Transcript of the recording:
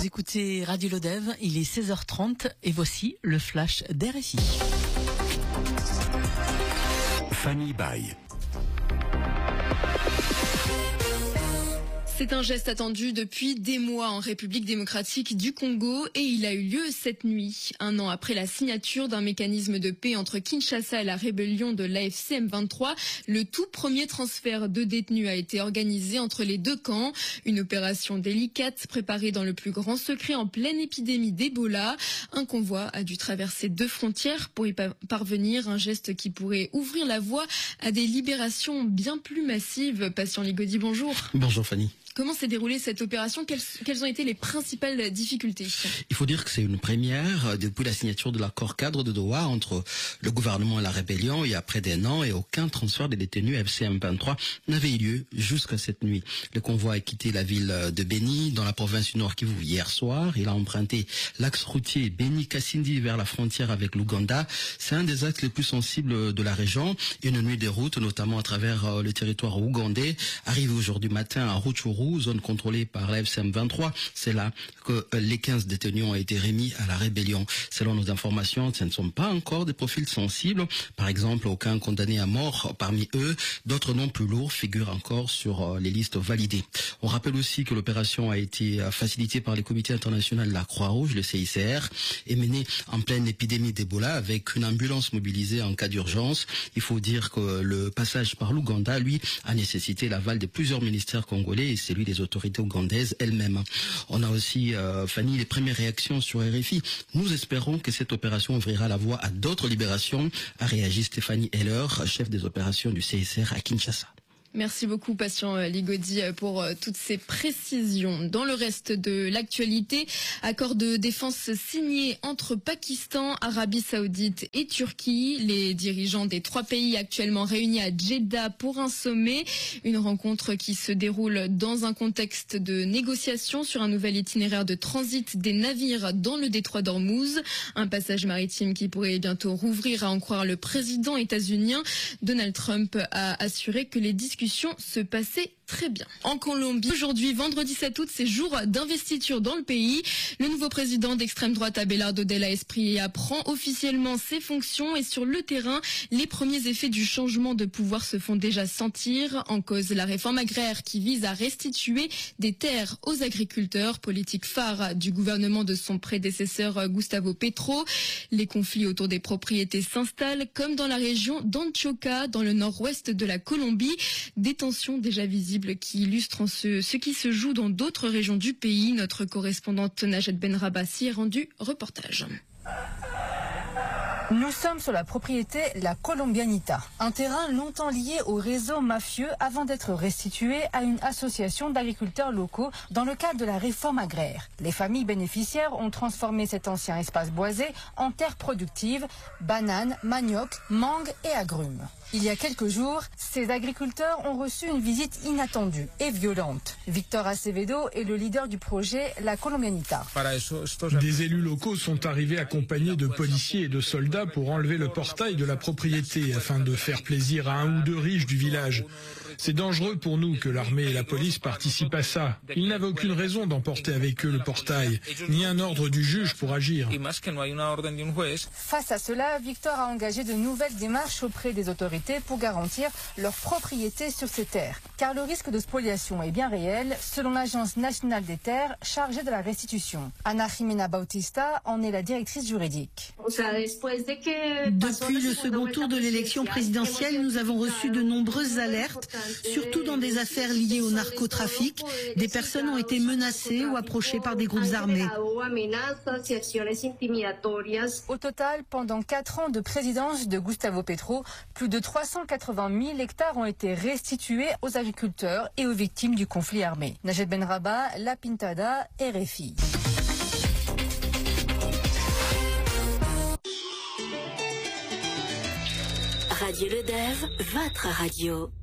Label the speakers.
Speaker 1: Vous écoutez Radio Lodève, il est 16h30 et voici le flash d'RFI.
Speaker 2: Fanny Baye.
Speaker 3: C'est un geste attendu depuis des mois en République démocratique du Congo et il a eu lieu cette nuit. Un an après la signature d'un mécanisme de paix entre Kinshasa et la rébellion de l'AFC M23, le tout premier transfert de détenus a été organisé entre les deux camps. Une opération délicate préparée dans le plus grand secret en pleine épidémie d'Ebola. Un convoi a dû traverser 2 frontières pour y parvenir, un geste qui pourrait ouvrir la voie à des libérations bien plus massives. Patient Ligodi, bonjour.
Speaker 4: Bonjour Fanny.
Speaker 3: Comment s'est déroulée cette opération? Quelles ont été les principales difficultés?
Speaker 4: Il faut dire que c'est une première depuis la signature de l'accord cadre de Doha entre le gouvernement et la rébellion. Il y a près d'un an et aucun transfert des détenus FCM23 n'avait eu lieu jusqu'à cette nuit. Le convoi a quitté la ville de Beni dans la province du Nord Kivu hier soir. Il a emprunté l'axe routier Beni-Kasindi vers la frontière avec l'Ouganda. C'est un des axes les plus sensibles de la région. Une nuit de route, notamment à travers le territoire ougandais, arrive aujourd'hui matin à Rutshuru, zone contrôlée par la FCM23. C'est là que les 15 détenus ont été remis à la rébellion. Selon nos informations, ce ne sont pas encore des profils sensibles. Par exemple, aucun condamné à mort parmi eux. D'autres noms plus lourds figurent encore sur les listes validées. On rappelle aussi que l'opération a été facilitée par le comité international de la Croix-Rouge, le CICR, et menée en pleine épidémie d'Ebola avec une ambulance mobilisée en cas d'urgence. Il faut dire que le passage par l'Ouganda, lui, a nécessité l'aval de plusieurs ministères congolais et celui des autorités ougandaises elles-mêmes. On a aussi, Fanny, les premières réactions sur RFI. Nous espérons que cette opération ouvrira la voie à d'autres libérations, a réagi Stéphanie Heller, chef des opérations du CICR à Kinshasa.
Speaker 3: Merci beaucoup, Patient Ligodi, pour toutes ces précisions. Dans le reste de l'actualité, accord de défense signé entre Pakistan, Arabie Saoudite et Turquie. Les dirigeants des 3 pays actuellement réunis à Jeddah pour un sommet. Une rencontre qui se déroule dans un contexte de négociation sur un nouvel itinéraire de transit des navires dans le détroit d'Ormuz. Un passage maritime qui pourrait bientôt rouvrir, à en croire le président états-unien. Donald Trump a assuré que les discussions se passaient très bien. En Colombie, aujourd'hui, vendredi 7 août, c'est jour d'investiture dans le pays. Le nouveau président d'extrême droite, Abelardo Della Espriella, prend officiellement ses fonctions et sur le terrain, les premiers effets du changement de pouvoir se font déjà sentir. En cause, la réforme agraire qui vise à restituer des terres aux agriculteurs, politique phare du gouvernement de son prédécesseur Gustavo Petro. Les conflits autour des propriétés s'installent, comme dans la région d'Antioquia, dans le nord-ouest de la Colombie. Des tensions déjà visibles qui illustrent ce qui se joue dans d'autres régions du pays. Notre correspondante Najed Benrabah s'y est rendue. Reportage.
Speaker 5: Nous sommes sur la propriété La Colombianita, un terrain longtemps lié au réseau mafieux avant d'être restitué à une association d'agriculteurs locaux dans le cadre de la réforme agraire. Les familles bénéficiaires ont transformé cet ancien espace boisé en terre productive, bananes, manioc, mangue et agrumes. Il y a quelques jours, ces agriculteurs ont reçu une visite inattendue et violente. Victor Acevedo est le leader du projet La Colombianita.
Speaker 6: Des élus locaux sont arrivés accompagnés de policiers et de soldats pour enlever le portail de la propriété afin de faire plaisir à 1 ou 2 riches du village. C'est dangereux pour nous que l'armée et la police participent à ça. Ils n'avaient aucune raison d'emporter avec eux le portail, ni un ordre du juge pour agir.
Speaker 5: Face à cela, Victor a engagé de nouvelles démarches auprès des autorités pour garantir leur propriété sur ces terres. Car le risque de spoliation est bien réel, selon l'Agence nationale des terres chargée de la restitution. Ana Jimena Bautista en est la directrice juridique.
Speaker 7: Depuis le second tour de l'élection présidentielle, nous avons reçu de nombreuses alertes, surtout dans des affaires liées au narcotrafic. Des personnes ont été menacées ou approchées par des groupes armés.
Speaker 5: Au total, pendant 4 ans de présidence de Gustavo Petro, plus de 380 000 hectares ont été restitués aux agriculteurs et aux victimes du conflit armé. Najed Benrabah, La Pintada, RFI.
Speaker 2: Radio Lodève, votre radio.